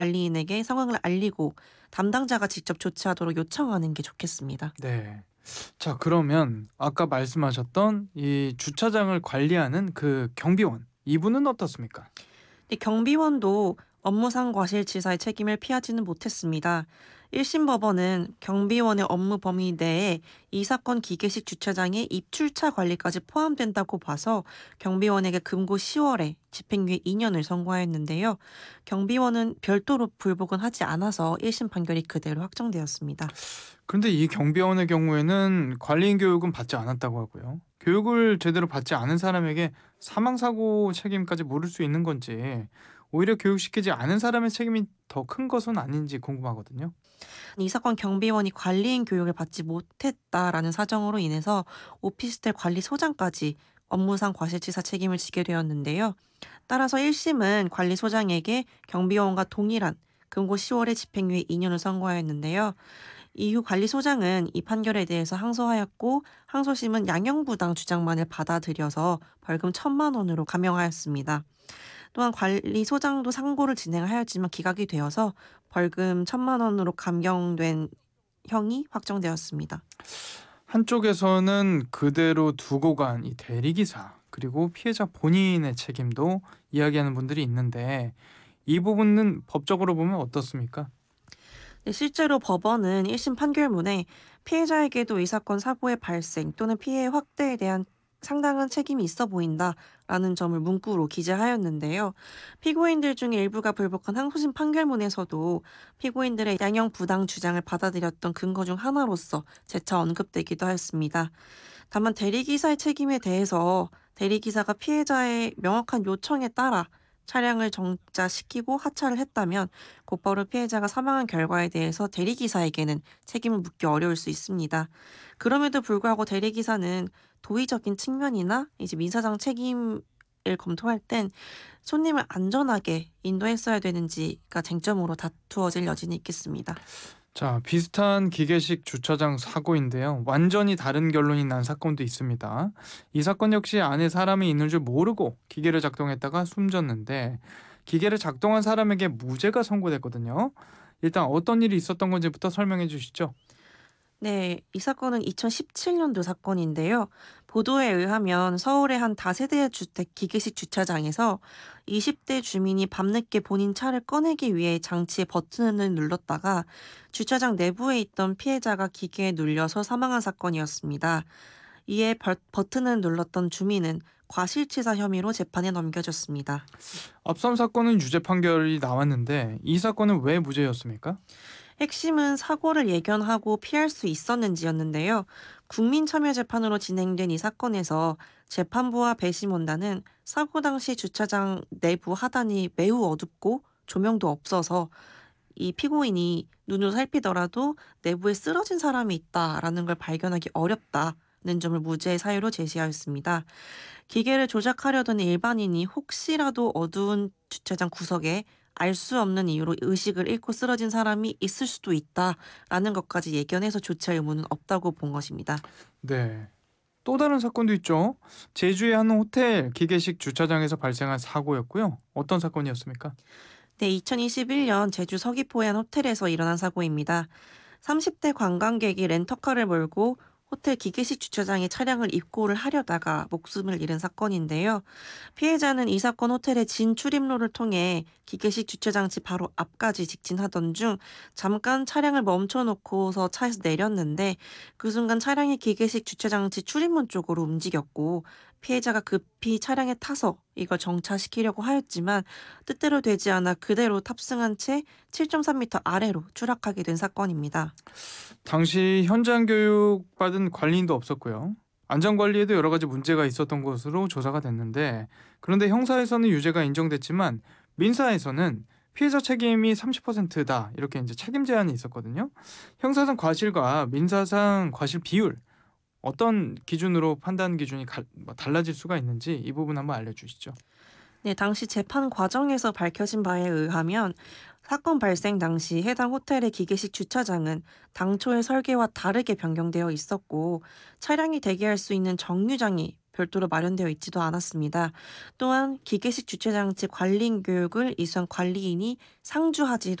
관리인에게 상황을 알리고 담당자가 직접 조치하도록 요청하는 게 좋겠습니다. 네. 자, 그러면 아까 말씀하셨던 이 주차장을 관리하는 그 경비원, 이분은 어떻습니까? 근데 경비원도 업무상 과실치사의 책임을 피하지는 못했습니다. 1심 법원은 경비원의 업무 범위 내에 이 사건 기계식 주차장의 입출차 관리까지 포함된다고 봐서 경비원에게 금고 10월에 집행유예 2년을 선고하였는데요. 경비원은 별도로 불복은 하지 않아서 1심 판결이 그대로 확정되었습니다. 그런데 이 경비원의 경우에는 관리인 교육은 받지 않았다고 하고요. 교육을 제대로 받지 않은 사람에게 사망사고 책임까지 물을 수 있는 건지, 오히려 교육시키지 않은 사람의 책임이 더 큰 것은 아닌지 궁금하거든요. 이 사건 경비원이 관리인 교육을 받지 못했다라는 사정으로 인해서 오피스텔 관리소장까지 업무상 과실치사 책임을 지게 되었는데요. 따라서 1심은 관리소장에게 경비원과 동일한 금고 10월에 집행유예 2년을 선고하였는데요. 이후 관리소장은 이 판결에 대해서 항소하였고 항소심은 양형부당 주장만을 받아들여서 벌금 1,000만 원으로 감형하였습니다. 또한 관리소장도 상고를 진행하였지만 기각이 되어서 벌금 1,000만 원으로 감경된 형이 확정되었습니다. 한쪽에서는 그대로 두고 간 이 대리기사, 그리고 피해자 본인의 책임도 이야기하는 분들이 있는데, 이 부분은 법적으로 보면 어떻습니까? 네, 실제로 법원은 1심 판결문에 피해자에게도 이 사건 사고의 발생 또는 피해 확대에 대한 상당한 책임이 있어 보인다라는 점을 문구로 기재하였는데요. 피고인들 중에 일부가 불복한 항소심 판결문에서도 피고인들의 양형 부당 주장을 받아들였던 근거 중 하나로서 재차 언급되기도 하였습니다. 다만 대리기사의 책임에 대해서 대리기사가 피해자의 명확한 요청에 따라 차량을 정차시키고 하차를 했다면 곧바로 피해자가 사망한 결과에 대해서 대리기사에게는 책임을 묻기 어려울 수 있습니다. 그럼에도 불구하고 대리기사는 도의적인 측면이나 이제 민사상 책임을 검토할 땐 손님을 안전하게 인도했어야 되는지가 쟁점으로 다투어질 여지는 있겠습니다. 자, 비슷한 기계식 주차장 사고인데요. 완전히 다른 결론이 난 사건도 있습니다. 이 사건 역시 안에 사람이 있는 줄 모르고 기계를 작동했다가 숨졌는데, 기계를 작동한 사람에게 무죄가 선고됐거든요. 일단 어떤 일이 있었던 건지부터 설명해 주시죠. 네, 이 사건은 2017년도 사건인데요. 보도에 의하면 서울의 한 다세대 주택 기계식 주차장에서 20대 주민이 밤늦게 본인 차를 꺼내기 위해 장치의 버튼을 눌렀다가 주차장 내부에 있던 피해자가 기계에 눌려서 사망한 사건이었습니다. 이에 버튼을 눌렀던 주민은 과실치사 혐의로 재판에 넘겨졌습니다. 앞선 사건은 유죄 판결이 나왔는데, 이 사건은 왜 무죄였습니까? 핵심은 사고를 예견하고 피할 수 있었는지였는데요. 국민참여재판으로 진행된 이 사건에서 재판부와 배심원단은 사고 당시 주차장 내부 하단이 매우 어둡고 조명도 없어서 이 피고인이 눈으로 살피더라도 내부에 쓰러진 사람이 있다라는 걸 발견하기 어렵다는 점을 무죄의 사유로 제시하였습니다. 기계를 조작하려던 일반인이 혹시라도 어두운 주차장 구석에 알 수 없는 이유로 의식을 잃고 쓰러진 사람이 있을 수도 있다라는 것까지 예견해서 조치할 의무는 없다고 본 것입니다. 네. 또 다른 사건도 있죠. 제주의 한 호텔 기계식 주차장에서 발생한 사고였고요. 어떤 사건이었습니까? 네, 2021년 제주 서귀포의 한 호텔에서 일어난 사고입니다. 30대 관광객이 렌터카를 몰고 호텔 기계식 주차장에 차량을 입고를 하려다가 목숨을 잃은 사건인데요. 피해자는 이 사건 호텔의 진 출입로를 통해 기계식 주차장지 바로 앞까지 직진하던 중 잠깐 차량을 멈춰놓고서 차에서 내렸는데 그 순간 차량이 기계식 주차장지 출입문 쪽으로 움직였고 피해자가 급히 차량에 타서 이걸 정차시키려고 하였지만 뜻대로 되지 않아 그대로 탑승한 채 7.3m 아래로 추락하게 된 사건입니다. 당시 현장 교육 받은 관리인도 없었고요. 안전 관리에도 여러 가지 문제가 있었던 것으로 조사가 됐는데, 그런데 형사에서는 유죄가 인정됐지만 민사에서는 피해자 책임이 30%다, 이렇게 이제 책임 제한이 있었거든요. 형사상 과실과 민사상 과실 비율, 어떤 기준으로 판단 기준이 달라질 수가 있는지 이 부분 한번 알려주시죠. 네, 당시 재판 과정에서 밝혀진 바에 의하면 사건 발생 당시 해당 호텔의 기계식 주차장은 당초의 설계와 다르게 변경되어 있었고 차량이 대기할 수 있는 정류장이 별도로 마련되어 있지도 않았습니다. 또한 기계식 주차장치 관리인 교육을 이수한 관리인이 상주하지